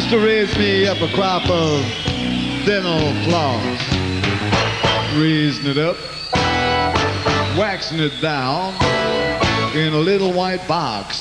to raise me up a crop of dental floss, raising it up, waxing it down in a little white box